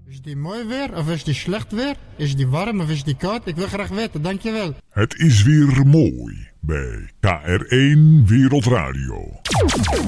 Is die mooi weer of is die slecht weer? Is die warm of is die koud? Ik wil graag weten, dankjewel. Het is weer mooi bij KR1 Wereldradio.